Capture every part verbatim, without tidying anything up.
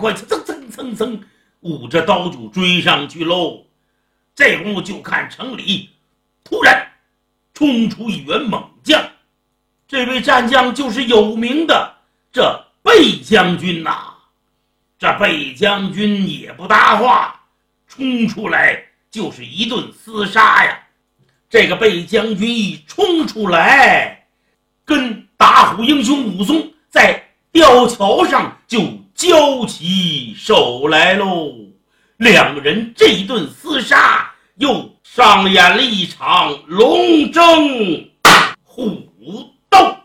快蹭蹭蹭蹭捂着刀就追上去喽。这功夫就看城里突然冲出一员猛将，这位战将就是有名的这贝将军呐、啊。这贝将军也不搭话，冲出来就是一顿厮杀呀。这个贝将军一冲出来，跟打虎英雄武松在吊桥上就交起手来喽。两人这一顿厮杀，又上演了一场龙争虎斗。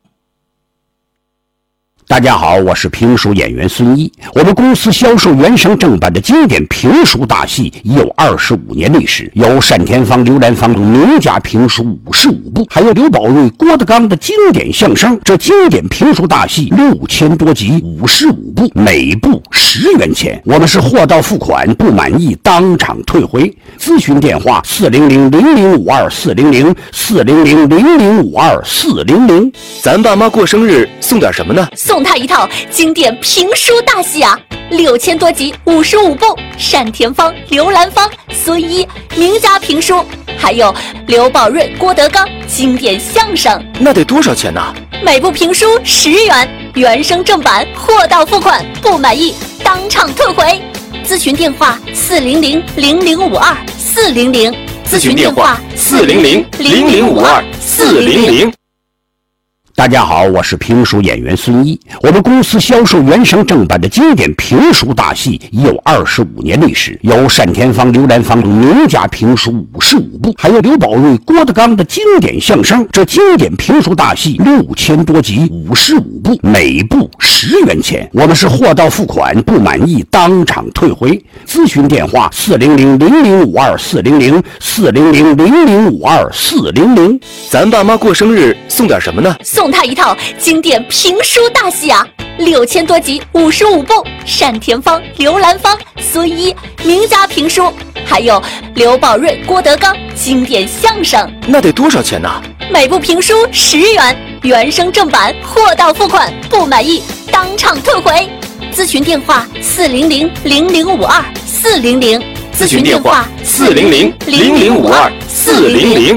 大家好，我是评书演员孙一。我们公司销售原声正版的经典评书大戏已有二十五年历史，有单田芳、刘兰芳等名家评书五十五部，还有刘宝瑞、郭德纲的经典相声。这经典评书大戏六千多集，五十五部，每部十元钱。我们是货到付款，不满意当场退回。咨询电话：四零零零零五二四零零四零零零零五二四零零。 咱爸妈过生日送点什么呢？ 送他一套经典评书大戏啊，六千多集，五十五部，单田芳、刘兰芳、孙一名家评书，还有刘宝瑞、郭德纲经典相声。 那得多少钱呢？ 每部评书十元，原声正版，货到付款，不满意当场退回。咨询电话：四零零零零五二四零零。 咨询电话：四零零零零五二四零零。 大家好，我是评书演员孙一。我们公司销售原声正版的经典评书大戏已有二十五年历史，有单田芳、刘兰芳等名家评书五十五部，还有刘宝瑞、郭德纲的经典相声。这经典评书大戏六千多集，五十五部，每部十元钱。我们是货到付款，不满意当场退回。咨询电话：四零零零零五二四零零四零零零零五二四零零。 咱爸妈过生日送点什么呢？ 送他一套经典评书大戏啊，六千多集，五十五部，单田芳、刘兰芳、孙一名家评书，还有刘宝瑞、郭德纲经典相声。 那得多少钱呢？ 每部评书十元，原声正版，货到付款，不满意当场退回。咨询电话：四零零零零五二四零零。 咨询电话：四零零零零五二四零零。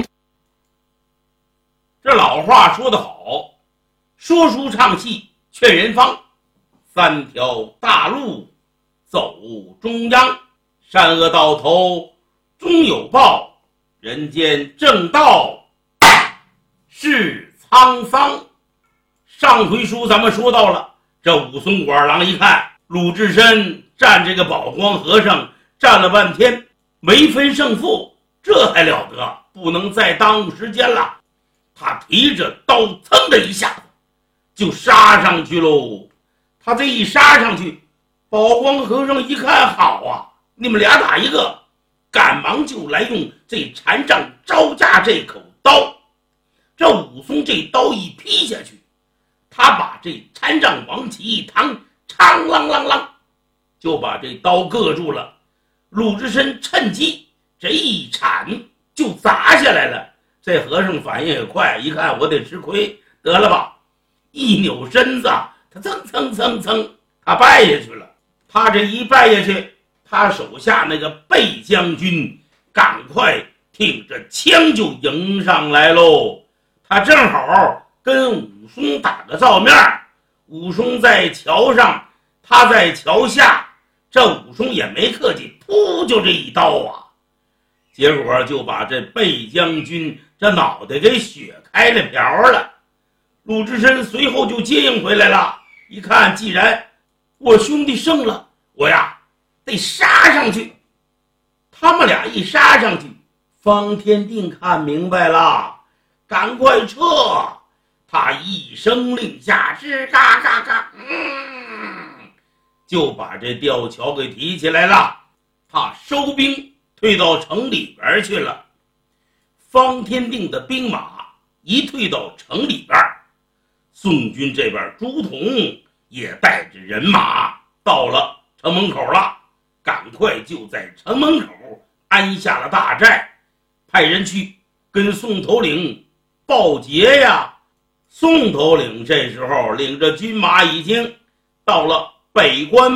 这老话说得好，说书唱戏劝人方，三条大路走中央，善恶到头终有报，人间正道是沧桑。上回书咱们说到了，这武松武二郎一看鲁智深战这个宝光和尚战了半天没分胜负，这还了得，不能再耽误时间了。他提着刀噌的一下子就杀上去喽。他这一杀上去，宝光和尚一看，好啊，你们俩打一个，赶忙就来用这禅杖招架这口刀。这武松这刀一劈下去，他把这禅杖往起一趟，嘡啷啷啷就把这刀硌住了。鲁智深趁机这一铲就砸下来了。这和尚反应也快，一看我得吃亏，得了吧，一扭身子，他蹭蹭蹭蹭，他败下去了。他这一败下去，他手下那个贝将军赶快挺着枪就迎上来喽。他正好跟武松打个照面，武松在桥上，他在桥下，这武松也没客气，噗就这一刀啊，结果就把这贝将军这脑袋给血开了瓢了。鲁智深随后就接应回来了，一看既然我兄弟胜了，我呀得杀上去。他们俩一杀上去，方天定看明白了，赶快撤。他一声令下，吱嘎嘎嘎，嗯，就把这吊桥给提起来了。他收兵退到城里边去了。方天定的兵马一退到城里边，宋军这边朱仝也带着人马到了城门口了，赶快就在城门口安下了大寨，派人去跟宋头领报捷呀。宋头领这时候领着军马已经到了北关